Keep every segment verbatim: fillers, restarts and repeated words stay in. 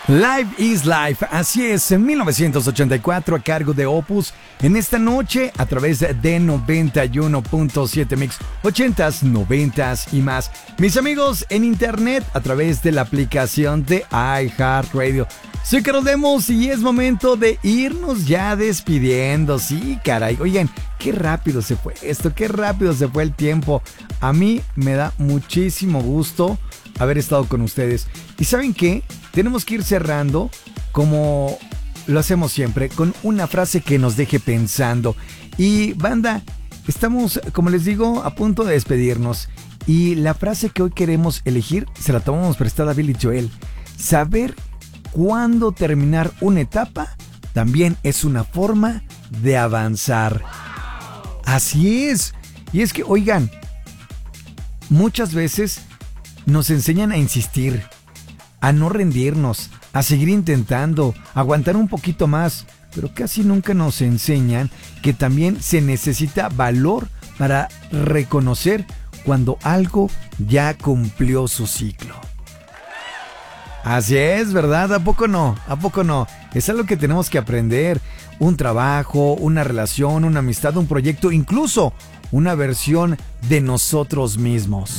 Life is Life, así es, en mil novecientos ochenta y cuatro a cargo de Opus, en esta noche a través de noventa y uno punto siete Mix, ochentas, noventas y más. Mis amigos en internet a través de la aplicación de iHeartRadio. Soy Carlos Lemos y es momento de irnos ya despidiendo, sí, caray. Oigan, qué rápido se fue esto, qué rápido se fue el tiempo. A mí me da muchísimo gusto haber estado con ustedes. ¿Y saben qué? Tenemos que ir cerrando como lo hacemos siempre, con una frase que nos deje pensando. Y banda, estamos, como les digo, a punto de despedirnos. Y la frase que hoy queremos elegir se la tomamos prestada a Billy Joel. Saber cuándo terminar una etapa también es una forma de avanzar. Así es. Y es que, oigan, muchas veces nos enseñan a insistir, a no rendirnos, a seguir intentando, a aguantar un poquito más, pero casi nunca nos enseñan que también se necesita valor para reconocer cuando algo ya cumplió su ciclo. Así es, ¿verdad? ¿A poco no? ¿A poco no? Es algo que tenemos que aprender. Un trabajo, una relación, una amistad, un proyecto, incluso una versión de nosotros mismos.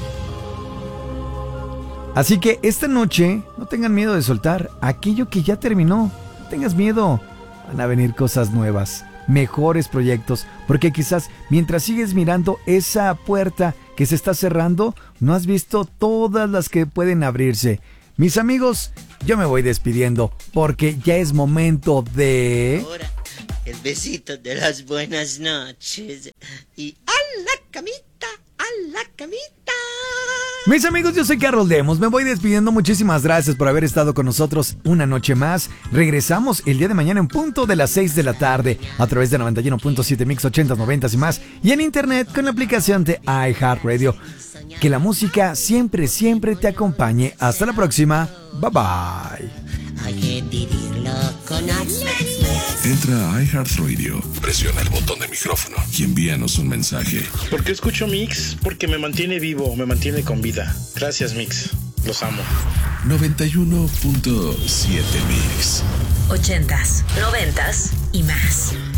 Así que esta noche no tengan miedo de soltar aquello que ya terminó. No tengas miedo. Van a venir cosas nuevas, mejores proyectos, porque quizás mientras sigues mirando esa puerta que se está cerrando, no has visto todas las que pueden abrirse. Mis amigos, yo me voy despidiendo porque ya es momento de... Ahora, el besito de las buenas noches y a la camita, a la camita. Mis amigos, yo soy Carlos Lemos, me voy despidiendo, muchísimas gracias por haber estado con nosotros una noche más. Regresamos el día de mañana en punto de las seis de la tarde a través de noventa y uno punto siete Mix, ochentas, noventas y más, y en internet con la aplicación de iHeartRadio. Que la música siempre, siempre te acompañe. Hasta la próxima, bye bye. Hay que vivirlo con alegría. Entra a iHeartRadio, presiona el botón de micrófono y envíanos un mensaje. ¿Por qué escucho Mix? Porque me mantiene vivo, me mantiene con vida. Gracias, Mix. Los amo. noventa y uno punto siete Mix. Ochentas, noventas y más.